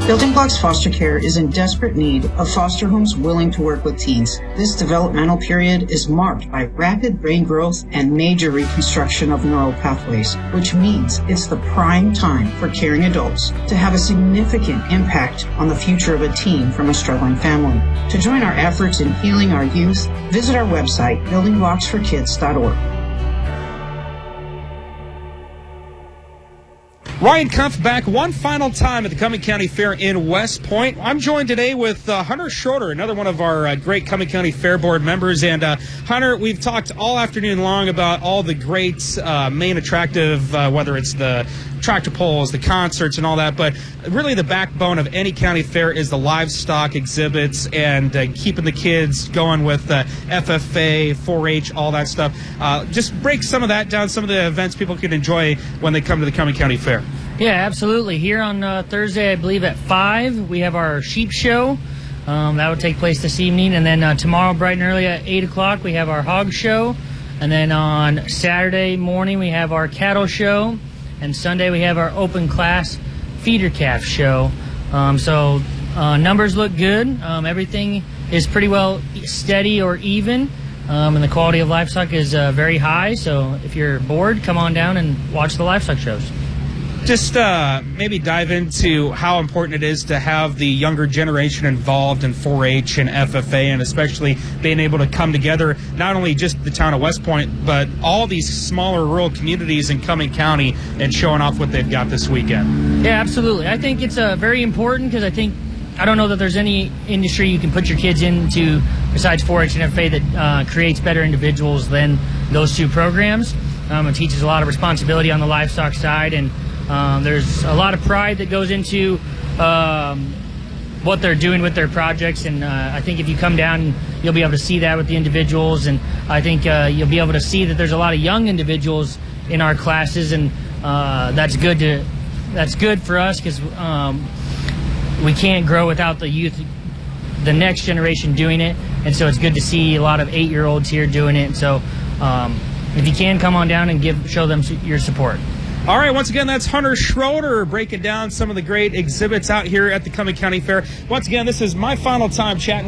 Building Blocks Foster Care is in desperate need of foster homes willing to work with teens. This developmental period is marked by rapid brain growth and major reconstruction of neural pathways, which means it's the prime time for caring adults to have a significant impact on the future of a teen from a struggling family. To join our efforts in healing our youth, visit our website, buildingblocksforkids.org. Ryan Kumpf back one final time at the Cumming County Fair in West Point. I'm joined today with Hunter Schroeder, another one of our great Cumming County Fair Board members. And Hunter, we've talked all afternoon long about all the great main attractive, whether it's the tractor pulls, the concerts, and all that. But really the backbone of any county fair is the livestock exhibits and keeping the kids going with FFA, 4-H, all that stuff. Just break some of that down, some of the events people can enjoy when they come to the Cumming County Fair. Yeah, absolutely. Here on Thursday, I believe at 5, we have our sheep show. That will take place this evening. And then tomorrow, bright and early at 8 o'clock, we have our hog show. And then on Saturday morning, we have our cattle show. And Sunday, we have our open class feeder calf show. So numbers look good. Everything is pretty well steady or even. And the quality of livestock is very high. So if you're bored, come on down and watch the livestock shows. Just maybe dive into how important it is to have the younger generation involved in 4-H and FFA, and especially being able to come together, not only just the town of West Point, but all these smaller rural communities in Cumming County, and showing off what they've got this weekend. Yeah, absolutely. I think it's very important because I don't know that there's any industry you can put your kids into besides 4-H and FFA that creates better individuals than those two programs. It teaches a lot of responsibility on the livestock side, and there's a lot of pride that goes into what they're doing with their projects, and I think if you come down, you'll be able to see that with the individuals, and I think you'll be able to see that there's a lot of young individuals in our classes, and that's good for us because we can't grow without the youth, the next generation doing it, and so it's good to see a lot of 8-year-olds here doing it. And so if you can, come on down and show them your support. All right, once again, that's Hunter Schroeder breaking down some of the great exhibits out here at the Cumming County Fair. Once again, this is my final time chatting